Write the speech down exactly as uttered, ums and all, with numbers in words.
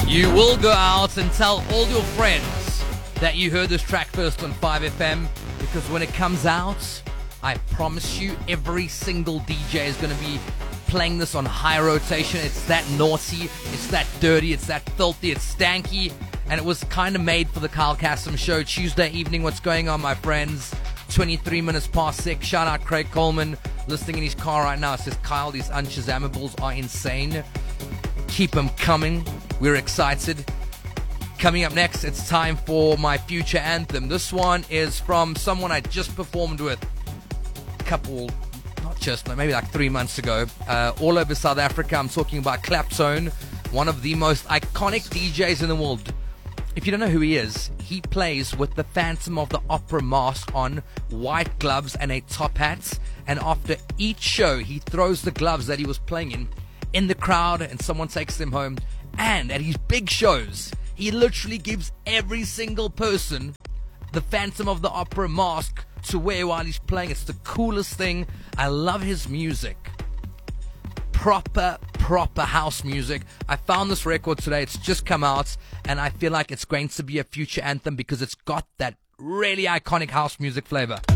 You will go out and tell all your friends that you heard this track first on five F M, because when it comes out, I promise you every single D J is going to be playing this on high rotation. It's that naughty, it's that dirty, it's that filthy, it's stanky, and it was kind of made for the Kyle Kassem Show. Tuesday evening, what's going on, my friends? twenty-three minutes past six. Shout out Craig Coleman, listening in his car right now. It says, Kyle, these Unshazamables are insane. Keep them coming. We're excited. Coming up next, it's time for my future anthem. This one is from someone I just performed with a couple, not just, maybe like three months ago, uh, all over South Africa. I'm talking about Claptone, one of the most iconic D Js in the world. If you don't know who he is, he plays with the Phantom of the Opera mask on, white gloves and a top hat. And after each show, he throws the gloves that he was playing in in the crowd, and someone takes them home. And at his big shows, he literally gives every single person the Phantom of the Opera mask to wear while he's playing. It's the coolest thing. I love his music. Proper, proper house music. I found this record today. It's just come out, and I feel like it's going to be a future anthem because it's got that really iconic house music flavor.